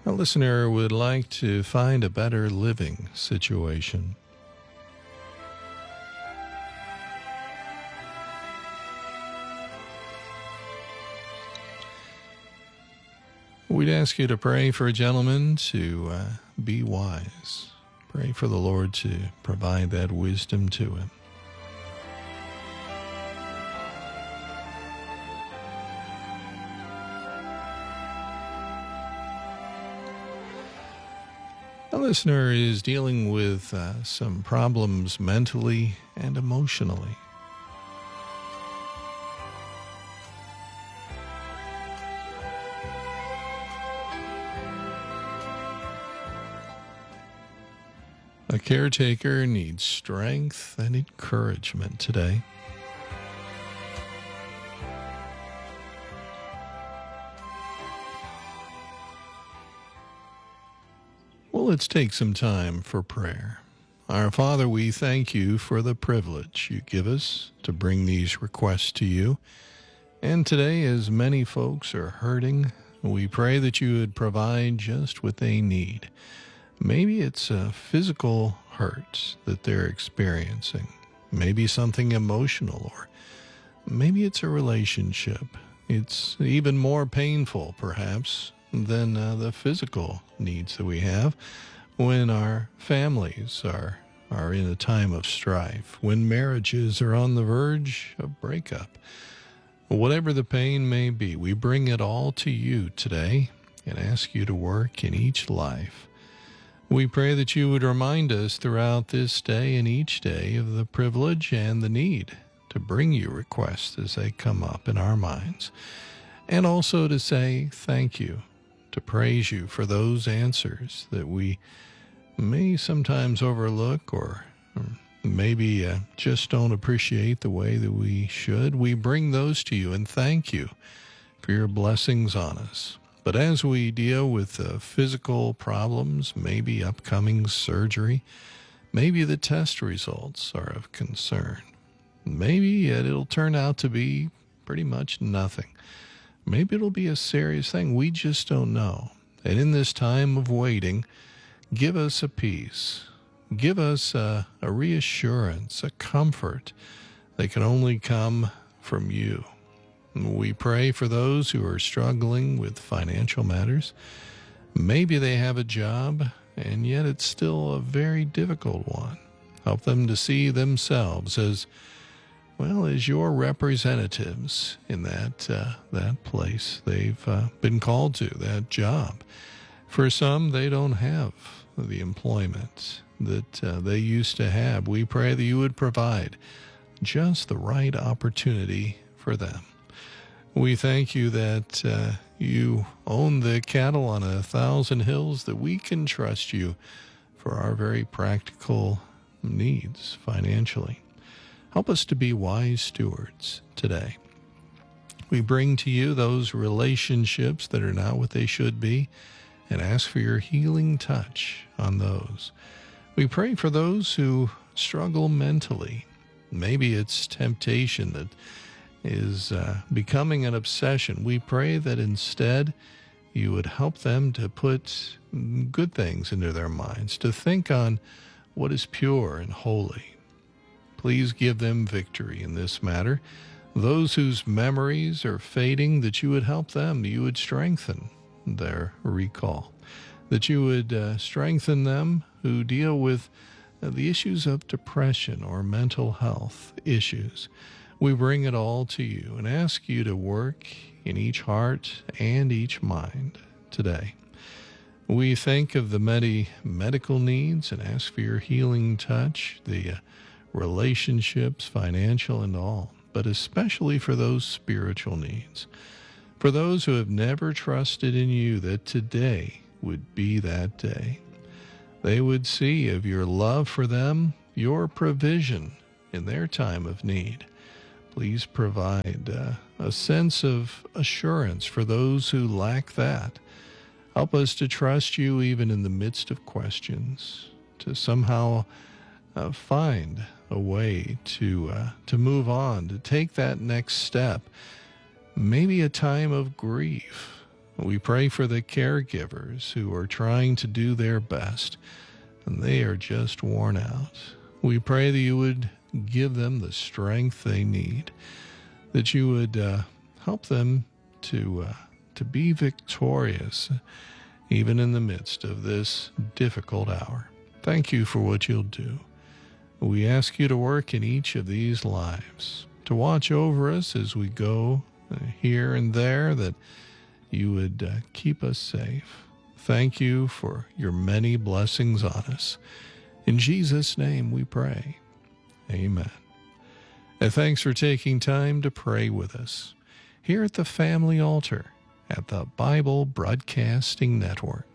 A listener would like to find a better living situation. We'd ask you to pray for a gentleman to be wise. Pray for the Lord to provide that wisdom to him. A listener is dealing with some problems mentally and emotionally. A caretaker needs strength and encouragement today. Well, let's take some time for prayer. Our Father, we thank you for the privilege you give us to bring these requests to you. And today, as many folks are hurting, we pray that you would provide just what they need. Maybe it's a physical hurt that they're experiencing. Maybe something emotional, or maybe it's a relationship. It's even more painful, perhaps, than the physical needs that we have when our families are in a time of strife, when marriages are on the verge of breakup. Whatever the pain may be, we bring it all to you today and ask you to work in each life. We pray that you would remind us throughout this day and each day of the privilege and the need to bring you requests as they come up in our minds, and also to say thank you, to praise you for those answers that we may sometimes overlook or maybe just don't appreciate the way that we should. We bring those to you and thank you for your blessings on us. But as we deal with physical problems, maybe upcoming surgery, maybe the test results are of concern. Maybe it'll turn out to be pretty much nothing. Maybe it'll be a serious thing. We just don't know. And in this time of waiting, give us a peace. Give us a reassurance, a comfort that can only come from you. We pray for those who are struggling with financial matters. Maybe they have a job, and yet it's still a very difficult one. Help them to see themselves as your representatives in that place they've been called to, that job. For some, they don't have the employment that they used to have. We pray that you would provide just the right opportunity for them. We thank you that you own the cattle on 1,000 hills, that we can trust you for our very practical needs financially. Help us to be wise stewards today. We bring to you those relationships that are not what they should be and ask for your healing touch on those. We pray for those who struggle mentally. Maybe it's temptation that is becoming an obsession. We pray that instead you would help them to put good things into their minds, to think on what is pure and holy. Please give them victory in this matter. Those whose memories are fading, that you would help them, you would strengthen their recall, that you would strengthen them who deal with the issues of depression or mental health issues. We bring it all to you and ask you to work in each heart and each mind today. We think of the many medical needs and ask for your healing touch, the relationships, financial and all, but especially for those spiritual needs. For those who have never trusted in you, that today would be that day. They would see of your love for them, your provision in their time of need. Please provide a sense of assurance for those who lack that. Help us to trust you even in the midst of questions, to somehow find a way to move on, to take that next step. Maybe a time of grief, We pray for the caregivers who are trying to do their best, and they are just worn out. We pray that you would give them the strength they need, that you would help them to be victorious, even in the midst of this difficult hour. Thank you for what you'll do. We ask you to work in each of these lives, to watch over us as we go here and there, that you would keep us safe. Thank you for your many blessings on us. In Jesus' name we pray. Amen. And thanks for taking time to pray with us here at the Family Altar at the Bible Broadcasting Network.